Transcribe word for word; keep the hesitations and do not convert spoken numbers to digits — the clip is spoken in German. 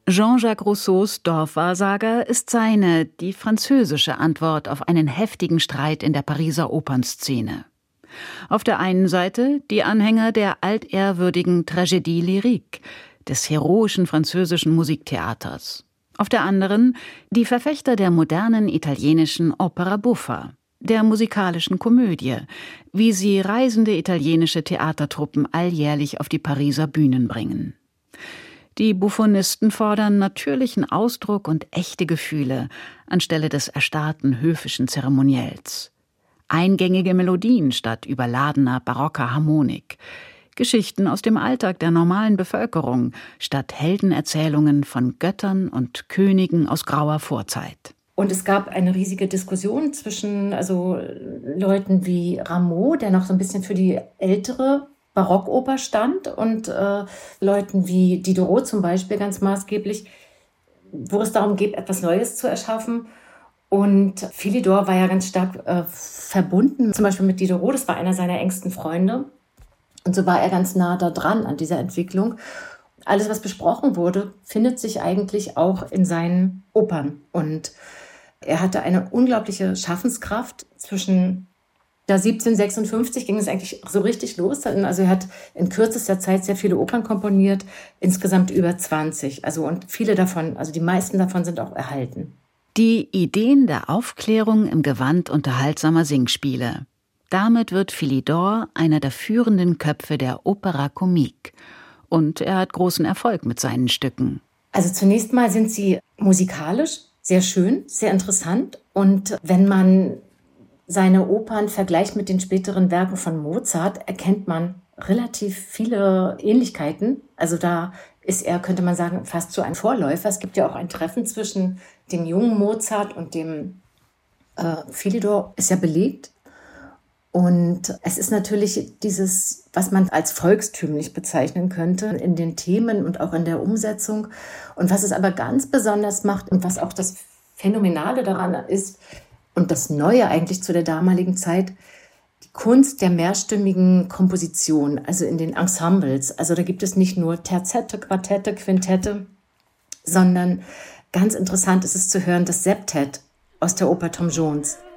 Jean-Jacques Rousseaus Dorfwahrsager ist seine, die französische Antwort auf einen heftigen Streit in der Pariser Opernszene. Auf der einen Seite die Anhänger der altehrwürdigen Tragédie lyrique, des heroischen französischen Musiktheaters. Auf der anderen die Verfechter der modernen italienischen Opera buffa, der musikalischen Komödie, wie sie reisende italienische Theatertruppen alljährlich auf die Pariser Bühnen bringen. Die Buffonisten fordern natürlichen Ausdruck und echte Gefühle anstelle des erstarrten höfischen Zeremoniells. Eingängige Melodien statt überladener barocker Harmonik. Geschichten aus dem Alltag der normalen Bevölkerung statt Heldenerzählungen von Göttern und Königen aus grauer Vorzeit. Und es gab eine riesige Diskussion zwischen also Leuten wie Rameau, der noch so ein bisschen für die ältere Barockoper stand, und äh, Leuten wie Diderot zum Beispiel ganz maßgeblich, wo es darum geht, etwas Neues zu erschaffen. Und Philidor war ja ganz stark äh, verbunden, zum Beispiel mit Diderot, das war einer seiner engsten Freunde. Und so war er ganz nah da dran an dieser Entwicklung. Alles, was besprochen wurde, findet sich eigentlich auch in seinen Opern. Und er hatte eine unglaubliche Schaffenskraft. Zwischen da siebzehnhundertsechsundfünfzig ging es eigentlich so richtig los. Also er hat in kürzester Zeit sehr viele Opern komponiert, insgesamt über zwanzig. Also und viele davon, also die meisten davon sind auch erhalten. Die Ideen der Aufklärung im Gewand unterhaltsamer Singspiele. Damit wird Philidor einer der führenden Köpfe der Opéra comique. Und er hat großen Erfolg mit seinen Stücken. Also zunächst mal sind sie musikalisch sehr schön, sehr interessant. Und wenn man seine Opern vergleicht mit den späteren Werken von Mozart, erkennt man relativ viele Ähnlichkeiten. Also da ist er, könnte man sagen, fast so ein Vorläufer. Es gibt ja auch ein Treffen zwischen dem jungen Mozart und dem äh, Philidor, ist ja belegt. Und es ist natürlich dieses, was man als volkstümlich bezeichnen könnte, in den Themen und auch in der Umsetzung. Und was es aber ganz besonders macht und was auch das Phänomenale daran ist und das Neue eigentlich zu der damaligen Zeit, die Kunst der mehrstimmigen Komposition, also in den Ensembles. Also da gibt es nicht nur Terzette, Quartette, Quintette, sondern ganz interessant ist es zu hören, das Septett aus der Oper Tom Jones.